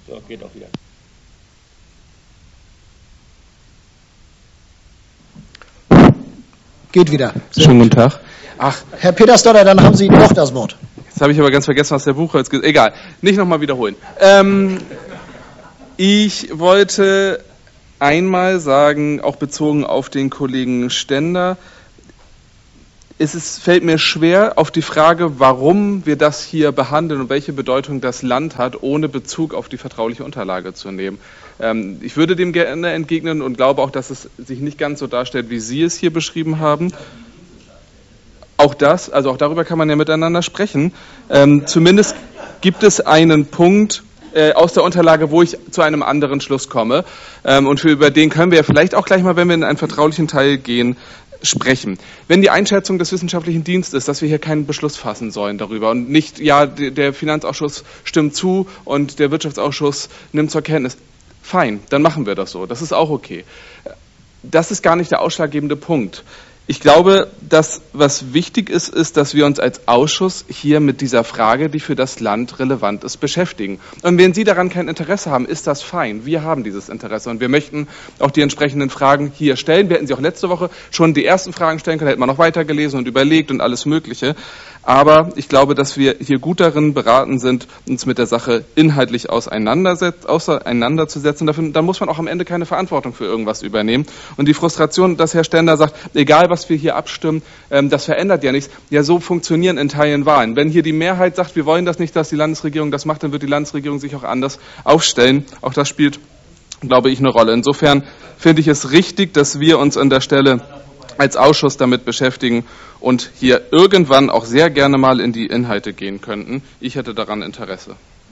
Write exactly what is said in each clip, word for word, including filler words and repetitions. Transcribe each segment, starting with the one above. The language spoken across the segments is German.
So, geht auch wieder. Geht wieder. Sehr Schönen guten Tag. Ach, Herr Petersdotter, dann haben Sie noch das Wort. Jetzt habe ich aber ganz vergessen, was der Buchholz gesagt hat. Egal, nicht nochmal wiederholen. Ähm, ich wollte einmal sagen, auch bezogen auf den Kollegen Stender, es ist, fällt mir schwer, auf die Frage, warum wir das hier behandeln und welche Bedeutung das Land hat, ohne Bezug auf die vertrauliche Unterlage zu nehmen. Ähm, ich würde dem gerne entgegnen und glaube auch, dass es sich nicht ganz so darstellt, wie Sie es hier beschrieben haben. Auch das, also auch darüber kann man ja miteinander sprechen. Ähm, zumindest gibt es einen Punkt äh, aus der Unterlage, wo ich zu einem anderen Schluss komme. Ähm, und für, über den können wir ja vielleicht auch gleich mal, wenn wir in einen vertraulichen Teil gehen, sprechen. Wenn die Einschätzung des wissenschaftlichen Dienstes ist, dass wir hier keinen Beschluss fassen sollen darüber und nicht, ja, der Finanzausschuss stimmt zu und der Wirtschaftsausschuss nimmt zur Kenntnis, fein, dann machen wir das so. Das ist auch okay. Das ist gar nicht der ausschlaggebende Punkt. Ich glaube, dass was wichtig ist, ist, dass wir uns als Ausschuss hier mit dieser Frage, die für das Land relevant ist, beschäftigen. Und wenn Sie daran kein Interesse haben, ist das fein. Wir haben dieses Interesse und wir möchten auch die entsprechenden Fragen hier stellen. Wir hätten sie auch letzte Woche schon die ersten Fragen stellen können, hätten wir noch weitergelesen und überlegt und alles Mögliche. Aber ich glaube, dass wir hier gut darin beraten sind, uns mit der Sache inhaltlich auseinanderzusetzen. Dafür, dann muss man auch am Ende keine Verantwortung für irgendwas übernehmen. Und die Frustration, dass Herr Stender sagt, egal was wir hier abstimmen, ähm, das verändert ja nichts. Ja, so funktionieren in Teilen Wahlen. Wenn hier die Mehrheit sagt, wir wollen das nicht, dass die Landesregierung das macht, dann wird die Landesregierung sich auch anders aufstellen. Auch das spielt, glaube ich, eine Rolle. Insofern finde ich es richtig, dass wir uns an der Stelle als Ausschuss damit beschäftigen und hier irgendwann auch sehr gerne mal in die Inhalte gehen könnten. Ich hätte daran Interesse.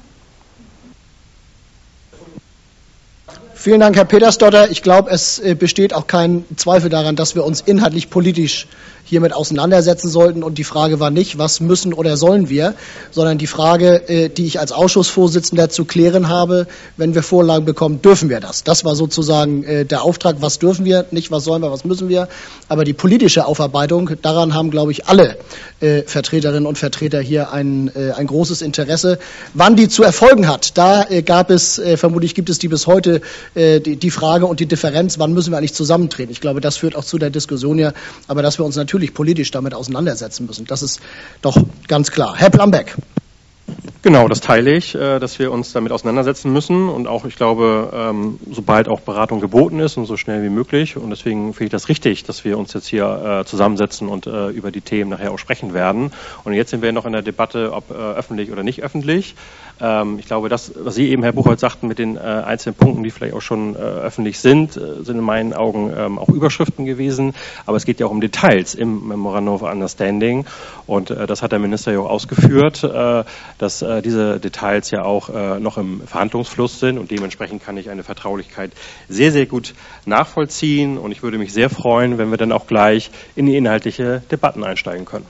Vielen Dank, Herr Petersdotter. Ich glaube, es besteht auch kein Zweifel daran, dass wir uns inhaltlich politisch hiermit auseinandersetzen sollten. Und die Frage war nicht, was müssen oder sollen wir, sondern die Frage, die ich als Ausschussvorsitzender zu klären habe, wenn wir Vorlagen bekommen, dürfen wir das? Das war sozusagen der Auftrag, was dürfen wir, nicht was sollen wir, was müssen wir. Aber die politische Aufarbeitung, daran haben, glaube ich, alle Vertreterinnen und Vertreter hier ein, ein großes Interesse. Wann die zu erfolgen hat, da gab es, vermutlich gibt es die bis heute, die, die Frage und die Differenz, wann müssen wir eigentlich zusammentreten. Ich glaube, das führt auch zu der Diskussion hier, aber dass wir uns natürlich politisch damit auseinandersetzen müssen. Das ist doch ganz klar. Herr Plambeck. Genau, das teile ich, dass wir uns damit auseinandersetzen müssen und auch, ich glaube, sobald auch Beratung geboten ist und so schnell wie möglich. Und deswegen finde ich das richtig, dass wir uns jetzt hier zusammensetzen und über die Themen nachher auch sprechen werden. Und jetzt sind wir noch in der Debatte, ob öffentlich oder nicht öffentlich. Ich glaube, das, was Sie eben, Herr Buchholz, sagten mit den einzelnen Punkten, die vielleicht auch schon öffentlich sind, sind in meinen Augen auch Überschriften gewesen. Aber es geht ja auch um Details im Memorandum of Understanding. Und das hat der Minister ja auch ausgeführt, dass diese Details ja auch noch im Verhandlungsfluss sind. Und dementsprechend kann ich eine Vertraulichkeit sehr, sehr gut nachvollziehen. Und ich würde mich sehr freuen, wenn wir dann auch gleich in die inhaltliche Debatten einsteigen können.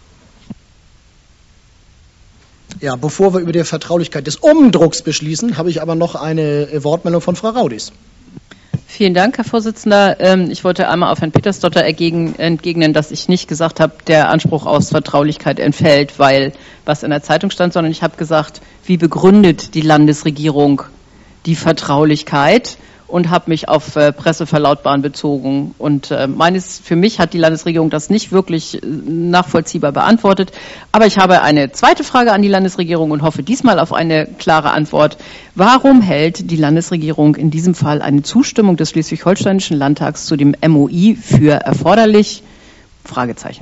Ja, bevor wir über die Vertraulichkeit des Umdrucks beschließen, habe ich aber noch eine Wortmeldung von Frau Raudis. Vielen Dank, Herr Vorsitzender. Ich wollte einmal auf Herrn Petersdotter entgegnen, dass ich nicht gesagt habe, der Anspruch auf Vertraulichkeit entfällt, weil was in der Zeitung stand, sondern ich habe gesagt, wie begründet die Landesregierung die Vertraulichkeit? Und habe mich auf äh, Presseverlautbaren bezogen. Und äh, meines, für mich hat die Landesregierung das nicht wirklich äh, nachvollziehbar beantwortet. Aber ich habe eine zweite Frage an die Landesregierung und hoffe diesmal auf eine klare Antwort. Warum hält die Landesregierung in diesem Fall eine Zustimmung des Schleswig-Holsteinischen Landtags zu dem M O I für erforderlich? Fragezeichen.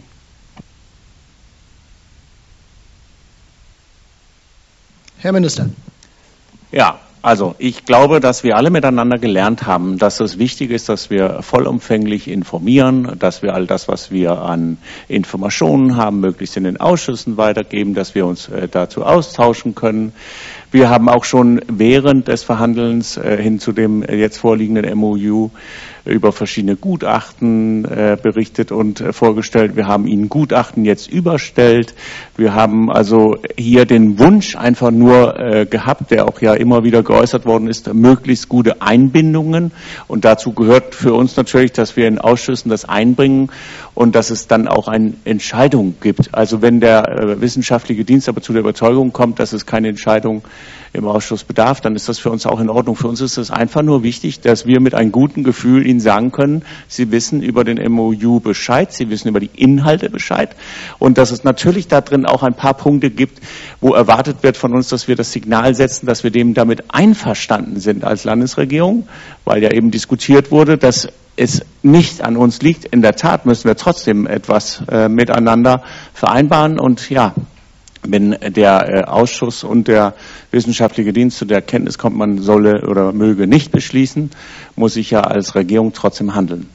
Herr Minister. Ja. Also ich glaube, dass wir alle miteinander gelernt haben, dass es wichtig ist, dass wir vollumfänglich informieren, dass wir all das, was wir an Informationen haben, möglichst in den Ausschüssen weitergeben, dass wir uns äh, dazu austauschen können. Wir haben auch schon während des Verhandelns äh, hin zu dem äh, jetzt vorliegenden M O U über verschiedene Gutachten äh, berichtet und äh, vorgestellt. Wir haben Ihnen Gutachten jetzt überstellt. Wir haben also hier den Wunsch einfach nur äh, gehabt, der auch ja immer wieder geäußert worden ist, möglichst gute Einbindungen. Und dazu gehört für uns natürlich, dass wir in Ausschüssen das einbringen und dass es dann auch eine Entscheidung gibt. Also wenn der äh, wissenschaftliche Dienst aber zu der Überzeugung kommt, dass es keine Entscheidung im Ausschuss bedarf, dann ist das für uns auch in Ordnung. Für uns ist es einfach nur wichtig, dass wir mit einem guten Gefühl Ihnen sagen können, Sie wissen über den M O U Bescheid, Sie wissen über die Inhalte Bescheid und dass es natürlich da drin auch ein paar Punkte gibt, wo erwartet wird von uns, dass wir das Signal setzen, dass wir dem damit einverstanden sind als Landesregierung, weil ja eben diskutiert wurde, dass es nicht an uns liegt. In der Tat müssen wir trotzdem etwas äh, miteinander vereinbaren und ja, wenn der äh, Ausschuss und der wissenschaftliche Dienst zu der Erkenntnis kommt, man solle oder möge nicht beschließen, muss ich ja als Regierung trotzdem handeln.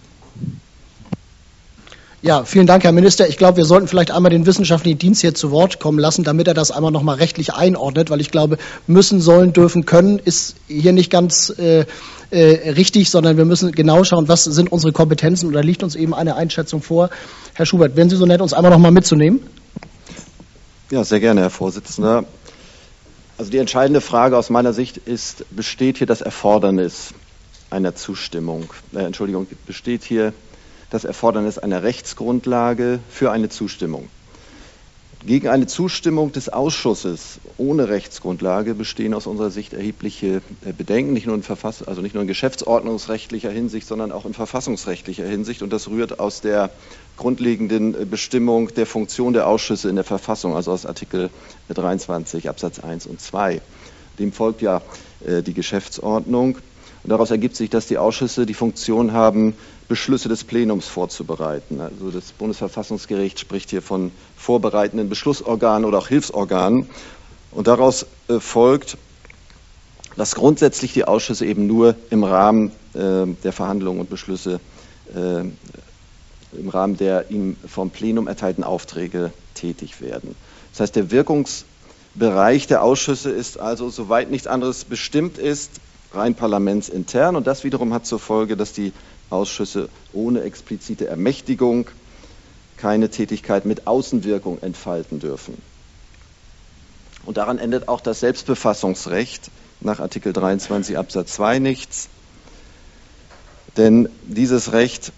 Ja, vielen Dank, Herr Minister. Ich glaube, wir sollten vielleicht einmal den wissenschaftlichen Dienst hier zu Wort kommen lassen, damit er das einmal nochmal rechtlich einordnet, weil ich glaube, müssen, sollen, dürfen, können ist hier nicht ganz äh, äh, richtig, sondern wir müssen genau schauen, was sind unsere Kompetenzen und da liegt uns eben eine Einschätzung vor. Herr Schubert, wären Sie so nett, uns einmal nochmal mitzunehmen? Ja, sehr gerne, Herr Vorsitzender. Also die entscheidende Frage aus meiner Sicht ist, besteht hier das Erfordernis einer Zustimmung? Äh, Entschuldigung, besteht hier das Erfordernis einer Rechtsgrundlage für eine Zustimmung? Gegen eine Zustimmung des Ausschusses ohne Rechtsgrundlage bestehen aus unserer Sicht erhebliche Bedenken, nicht nur in Verfass- also nicht nur in geschäftsordnungsrechtlicher Hinsicht, sondern auch in verfassungsrechtlicher Hinsicht. Und das rührt aus der grundlegenden Bestimmung der Funktion der Ausschüsse in der Verfassung, also aus Artikel dreiundzwanzig Absatz eins und zwei. Dem folgt ja äh, die Geschäftsordnung. Und daraus ergibt sich, dass die Ausschüsse die Funktion haben, Beschlüsse des Plenums vorzubereiten. Also das Bundesverfassungsgericht spricht hier von vorbereitenden Beschlussorganen oder auch Hilfsorganen. Und daraus äh, folgt, dass grundsätzlich die Ausschüsse eben nur im Rahmen äh, der Verhandlungen und Beschlüsse, äh, im Rahmen der ihm vom Plenum erteilten Aufträge tätig werden. Das heißt, der Wirkungsbereich der Ausschüsse ist also, soweit nichts anderes bestimmt ist, rein parlamentsintern. Und das wiederum hat zur Folge, dass die Ausschüsse ohne explizite Ermächtigung keine Tätigkeit mit Außenwirkung entfalten dürfen. Und daran endet auch das Selbstbefassungsrecht nach Artikel dreiundzwanzig Absatz zwei nichts. Denn dieses Recht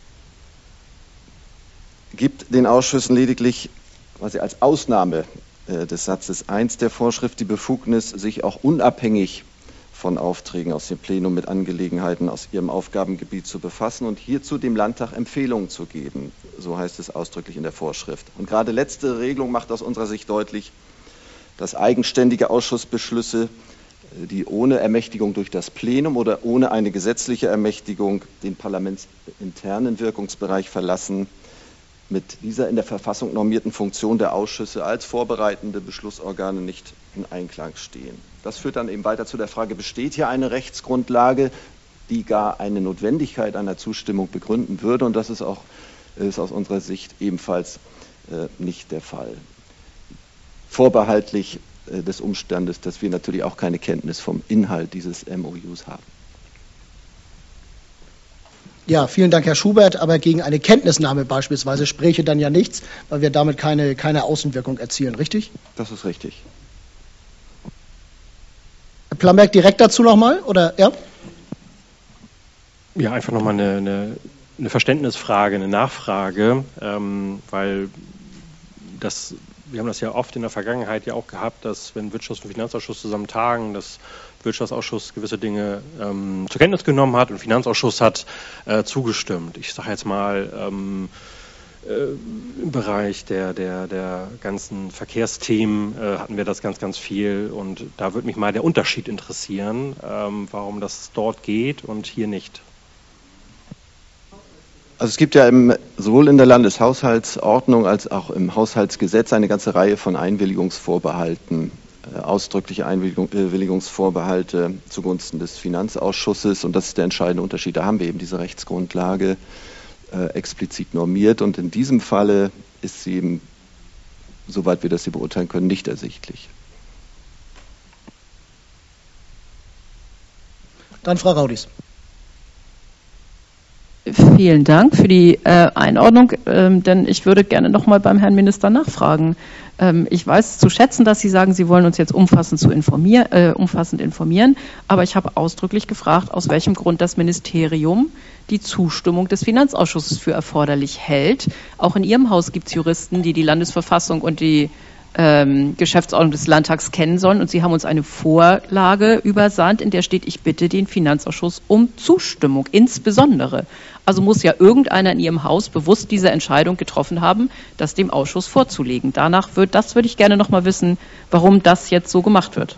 gibt den Ausschüssen lediglich quasi als Ausnahme äh, des Satzes eins der Vorschrift die Befugnis, sich auch unabhängig von Aufträgen aus dem Plenum mit Angelegenheiten aus ihrem Aufgabengebiet zu befassen und hierzu dem Landtag Empfehlungen zu geben. So heißt es ausdrücklich in der Vorschrift. Und gerade letzte Regelung macht aus unserer Sicht deutlich, dass eigenständige Ausschussbeschlüsse, die ohne Ermächtigung durch das Plenum oder ohne eine gesetzliche Ermächtigung den parlamentsinternen Wirkungsbereich verlassen, mit dieser in der Verfassung normierten Funktion der Ausschüsse als vorbereitende Beschlussorgane nicht in Einklang stehen. Das führt dann eben weiter zu der Frage, besteht hier eine Rechtsgrundlage, die gar eine Notwendigkeit einer Zustimmung begründen würde? Und das ist auch ist aus unserer Sicht ebenfalls äh, nicht der Fall. Vorbehaltlich äh, des Umstandes, dass wir natürlich auch keine Kenntnis vom Inhalt dieses M O Us haben. Ja, vielen Dank, Herr Schubert. Aber gegen eine Kenntnisnahme beispielsweise spräche dann ja nichts, weil wir damit keine, keine Außenwirkung erzielen, richtig? Das ist richtig. Herr Plamberg, direkt dazu nochmal, oder, ja? Ja, einfach nochmal eine, eine, eine Verständnisfrage, eine Nachfrage, ähm, weil das, wir haben das ja oft in der Vergangenheit ja auch gehabt, dass wenn Wirtschafts- und Finanzausschuss zusammen tagen, dass Wirtschaftsausschuss gewisse Dinge ähm, zur Kenntnis genommen hat und Finanzausschuss hat äh, zugestimmt. Ich sage jetzt mal, ähm, äh, im Bereich der, der, der ganzen Verkehrsthemen äh, hatten wir das ganz, ganz viel und da würde mich mal der Unterschied interessieren, ähm, warum das dort geht und hier nicht. Also es gibt ja im, sowohl in der Landeshaushaltsordnung als auch im Haushaltsgesetz eine ganze Reihe von Einwilligungsvorbehalten, äh, ausdrückliche Einwilligungsvorbehalte zugunsten des Finanzausschusses, und das ist der entscheidende Unterschied. Da haben wir eben diese Rechtsgrundlage äh, explizit normiert, und in diesem Falle ist sie eben, soweit wir das hier beurteilen können, nicht ersichtlich. Dann Frau Raudis. Vielen Dank für die äh, Einordnung, ähm, denn ich würde gerne noch mal beim Herrn Minister nachfragen. Ähm, ich weiß zu schätzen, dass Sie sagen, Sie wollen uns jetzt umfassend, zu informieren, äh, umfassend informieren, aber ich habe ausdrücklich gefragt, aus welchem Grund das Ministerium die Zustimmung des Finanzausschusses für erforderlich hält. Auch in Ihrem Haus gibt es Juristen, die die Landesverfassung und die ähm, Geschäftsordnung des Landtags kennen sollen, und Sie haben uns eine Vorlage übersandt, in der steht, ich bitte den Finanzausschuss um Zustimmung, insbesondere. Also muss ja irgendeiner in Ihrem Haus bewusst diese Entscheidung getroffen haben, das dem Ausschuss vorzulegen. Danach wird, das würde ich gerne noch mal wissen, warum das jetzt so gemacht wird.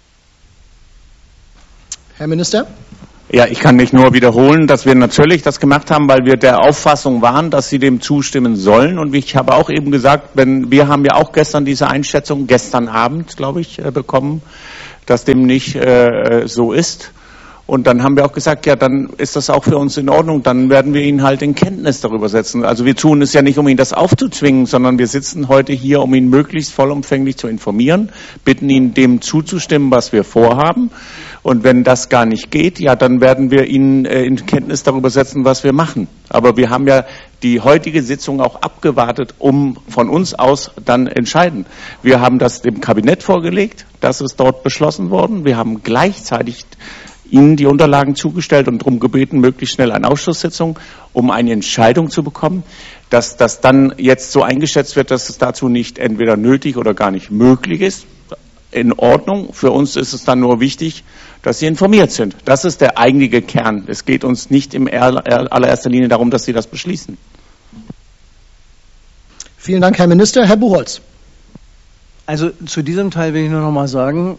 Herr Minister? Ja, ich kann mich nur wiederholen, dass wir natürlich das gemacht haben, weil wir der Auffassung waren, dass Sie dem zustimmen sollen. Und ich habe auch eben gesagt, wenn, wir haben ja auch gestern diese Einschätzung, gestern Abend, glaube ich, bekommen, dass dem nicht äh, so ist. Und dann haben wir auch gesagt, ja, dann ist das auch für uns in Ordnung, dann werden wir ihn halt in Kenntnis darüber setzen. Also wir tun es ja nicht, um ihn das aufzuzwingen, sondern wir sitzen heute hier, um ihn möglichst vollumfänglich zu informieren, bitten ihn dem zuzustimmen, was wir vorhaben. Und wenn das gar nicht geht, ja, dann werden wir ihn äh, in Kenntnis darüber setzen, was wir machen. Aber wir haben ja die heutige Sitzung auch abgewartet, um von uns aus dann entscheiden. Wir haben das dem Kabinett vorgelegt, das ist dort beschlossen worden. Wir haben gleichzeitig Ihnen die Unterlagen zugestellt und darum gebeten, möglichst schnell eine Ausschusssitzung, um eine Entscheidung zu bekommen. Dass das dann jetzt so eingeschätzt wird, dass es dazu nicht entweder nötig oder gar nicht möglich ist, in Ordnung. Für uns ist es dann nur wichtig, dass Sie informiert sind. Das ist der eigentliche Kern. Es geht uns nicht in allererster Linie darum, dass Sie das beschließen. Vielen Dank, Herr Minister. Herr Buchholz. Also zu diesem Teil will ich nur noch mal sagen,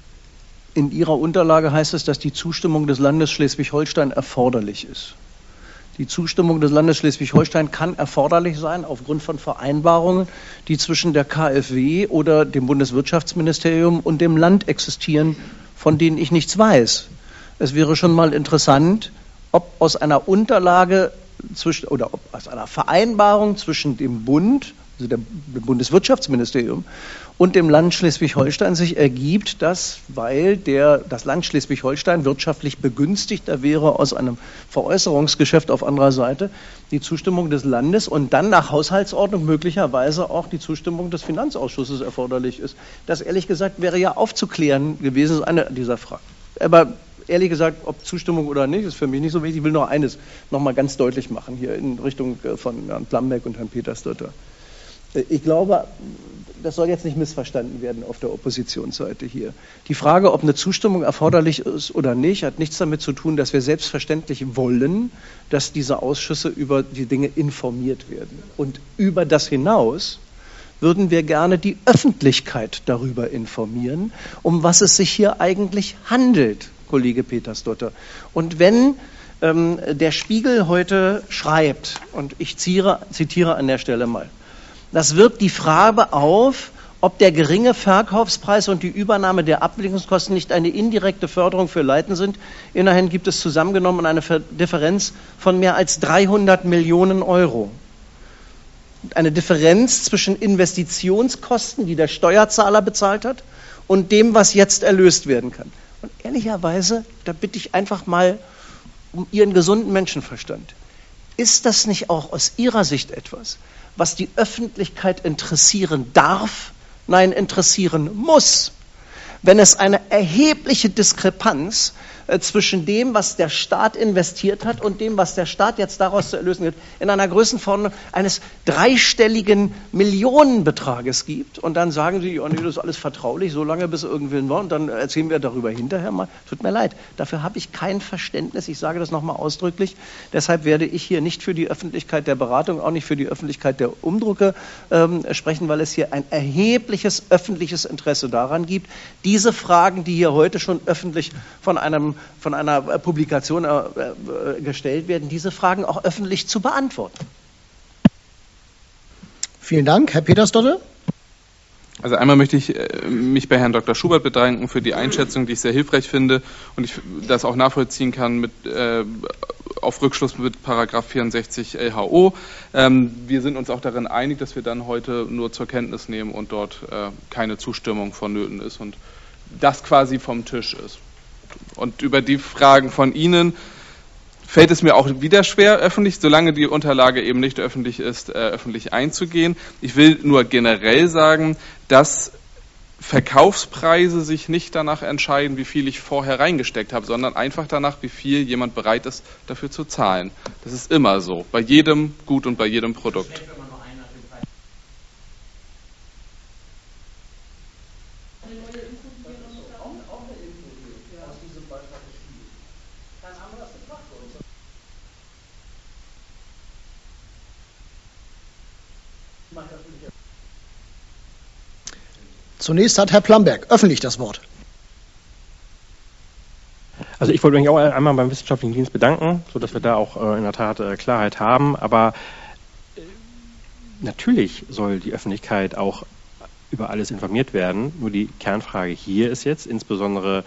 in Ihrer Unterlage heißt es, dass die Zustimmung des Landes Schleswig-Holstein erforderlich ist. Die Zustimmung des Landes Schleswig-Holstein kann erforderlich sein aufgrund von Vereinbarungen, die zwischen der K f W oder dem Bundeswirtschaftsministerium und dem Land existieren, von denen ich nichts weiß. Es wäre schon mal interessant, ob aus einer Unterlage zwischen, oder ob aus einer Vereinbarung zwischen dem Bund, also dem Bundeswirtschaftsministerium und dem Land Schleswig-Holstein sich ergibt, dass, weil der, das Land Schleswig-Holstein wirtschaftlich begünstigter wäre aus einem Veräußerungsgeschäft auf anderer Seite, die Zustimmung des Landes und dann nach Haushaltsordnung möglicherweise auch die Zustimmung des Finanzausschusses erforderlich ist. Das, ehrlich gesagt, wäre ja aufzuklären gewesen, eine dieser Fragen. Aber ehrlich gesagt, ob Zustimmung oder nicht, ist für mich nicht so wichtig. Ich will noch eines noch mal ganz deutlich machen, hier in Richtung von Herrn Plambeck und Herrn Petersdotter. Ich glaube, das soll jetzt nicht missverstanden werden auf der Oppositionsseite hier. Die Frage, ob eine Zustimmung erforderlich ist oder nicht, hat nichts damit zu tun, dass wir selbstverständlich wollen, dass diese Ausschüsse über die Dinge informiert werden. Und über das hinaus würden wir gerne die Öffentlichkeit darüber informieren, um was es sich hier eigentlich handelt, Kollege Petersdotter. Und wenn ähm, der Spiegel heute schreibt, und ich zitiere, zitiere an der Stelle mal, das wirft die Frage auf, ob der geringe Verkaufspreis und die Übernahme der Abwicklungskosten nicht eine indirekte Förderung für Leiten sind. Immerhin gibt es zusammengenommen eine Differenz von mehr als dreihundert Millionen Euro. Eine Differenz zwischen Investitionskosten, die der Steuerzahler bezahlt hat, und dem, was jetzt erlöst werden kann. Und ehrlicherweise, da bitte ich einfach mal um Ihren gesunden Menschenverstand. Ist das nicht auch aus Ihrer Sicht etwas, was die Öffentlichkeit interessieren darf, nein, interessieren muss, wenn es eine erhebliche Diskrepanz äh, zwischen dem, was der Staat investiert hat und dem, was der Staat jetzt daraus zu erlösen wird, in einer Größenordnung eines dreistelligen Millionenbetrages gibt. Und dann sagen Sie, ja, nee, das ist alles vertraulich, so lange bis irgendwann war, und dann erzählen wir darüber hinterher mal. Tut mir leid, dafür habe ich kein Verständnis. Ich sage das nochmal ausdrücklich. Deshalb werde ich hier nicht für die Öffentlichkeit der Beratung, auch nicht für die Öffentlichkeit der Umdrucke ähm, sprechen, weil es hier ein erhebliches öffentliches Interesse daran gibt, diese Fragen, die hier heute schon öffentlich von einem von einer Publikation äh, äh, gestellt werden, diese Fragen auch öffentlich zu beantworten. Vielen Dank. Herr Petersdotter? Also einmal möchte ich äh, mich bei Herrn Doktor Schubert bedanken für die Einschätzung, die ich sehr hilfreich finde und ich das auch nachvollziehen kann mit äh, auf Rückschluss mit Paragraph vierundsechzig L H O. Ähm, wir sind uns auch darin einig, dass wir dann heute nur zur Kenntnis nehmen und dort äh, keine Zustimmung vonnöten ist und das quasi vom Tisch ist. Und über die Fragen von Ihnen fällt es mir auch wieder schwer, öffentlich, solange die Unterlage eben nicht öffentlich ist, äh, öffentlich einzugehen. Ich will nur generell sagen, dass Verkaufspreise sich nicht danach entscheiden, wie viel ich vorher reingesteckt habe, sondern einfach danach, wie viel jemand bereit ist, dafür zu zahlen. Das ist immer so, bei jedem Gut und bei jedem Produkt. Zunächst hat Herr Plamberg öffentlich das Wort. Also ich wollte mich auch einmal beim Wissenschaftlichen Dienst bedanken, sodass wir da auch äh, in der Tat äh, Klarheit haben. Aber äh, natürlich soll die Öffentlichkeit auch über alles informiert werden. Nur die Kernfrage hier ist jetzt insbesondere